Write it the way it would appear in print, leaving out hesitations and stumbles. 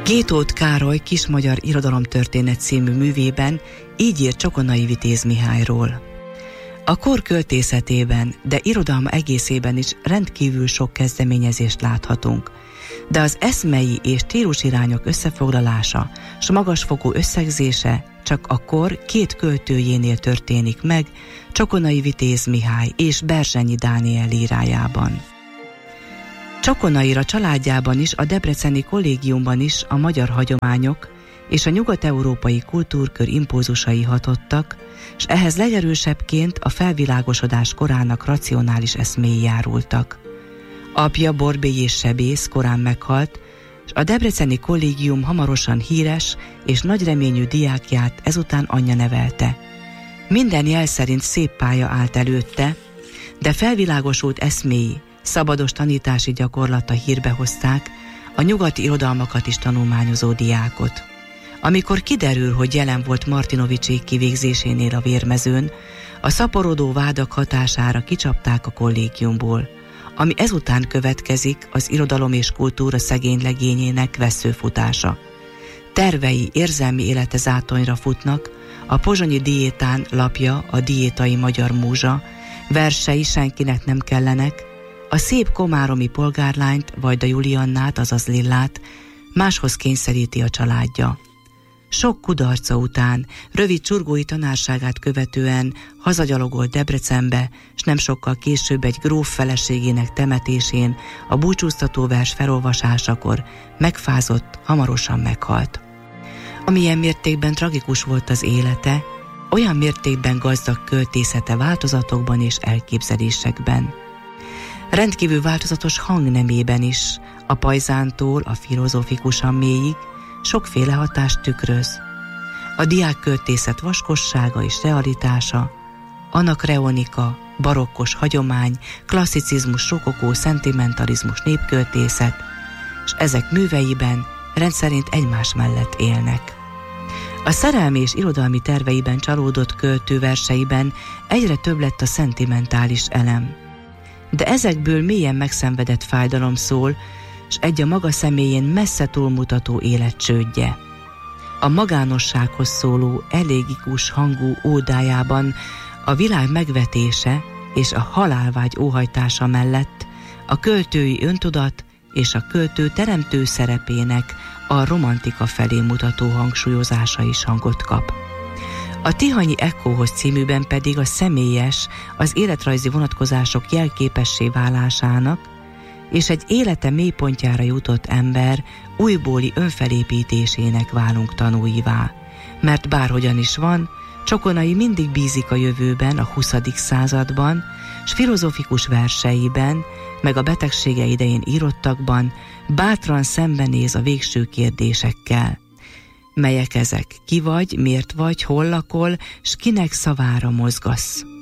Kétót Károly Kismagyar irodalomtörténet című művében így ír Csokonai Vitéz Mihályról. A kor költészetében, de irodalma egészében is rendkívül sok kezdeményezést láthatunk, de az eszmei és stílusirányok összefoglalása s magasfokú összegzése csak a kor két költőjénél történik meg, Csokonai Vitéz Mihály és Berzsenyi Dániel lírájában. Csokonaira családjában is, a debreceni kollégiumban is a magyar hagyományok és a nyugat-európai kultúrkör impulzusai hatottak, és ehhez legerősebbként a felvilágosodás korának racionális eszméi járultak. Apja borbély és sebész korán meghalt, és a debreceni kollégium hamarosan híres és nagy reményű diákját ezután anyja nevelte. Minden jel szerint szép pálya állt előtte, de felvilágosult eszméi, szabados tanítási gyakorlata hírbe hozták a nyugati irodalmakat is tanulmányozó diákot. Amikor kiderül, hogy jelen volt Martinovicsék kivégzésénél a Vérmezőn, a szaporodó vádak hatására kicsapták a kollégiumból, ami ezután következik az irodalom és kultúra szegény legényének vesszőfutása. Tervei, érzelmi élete zátonyra futnak, a pozsonyi diétán lapja, a Diétai Magyar Múzsa, versei senkinek nem kellenek, a szép komáromi polgárlányt, Vajda Juliannát, azaz Lillát máshoz kényszeríti a családja. Sok kudarca után, rövid csurgói tanárságát követően hazagyalogolt Debrecenbe, s nem sokkal később egy gróf feleségének temetésén a búcsúztató vers felolvasásakor megfázott, hamarosan meghalt. Amilyen mértékben tragikus volt az élete, olyan mértékben gazdag költészete változatokban és elképzelésekben. Rendkívül változatos hangnemében is, a pajzántól a filozófikusan mélyig sokféle hatást tükröz. A diákköltészet vaskossága és realitása, anakreonika, barokkos hagyomány, klasszicizmus, rokokó, szentimentalizmus, népköltészet, és ezek műveiben rendszerint egymás mellett élnek. A szerelmi és irodalmi terveiben csalódott költő verseiben egyre több lett a szentimentális elem. De ezekből mélyen megszenvedett fájdalom szól, s egy a maga személyén messze túlmutató életcsődje. A magánossághoz szóló, elégikus hangú ódájában a világ megvetése és a halálvágy óhajtása mellett a költői öntudat és a költő teremtő szerepének a romantika felé mutató hangsúlyozása is hangot kap. A Tihanyi Echohoz címűben pedig a személyes, az életrajzi vonatkozások jelképessé válásának és egy élete mélypontjára jutott ember újbóli önfelépítésének válunk tanúivá. Mert bárhogyan is van, Csokonai mindig bízik a jövőben, a 20. században, s filozófikus verseiben, meg a betegsége idején írottakban bátran szembenéz a végső kérdésekkel. Melyek ezek? Ki vagy, miért vagy, hol lakol, s kinek szavára mozgasz?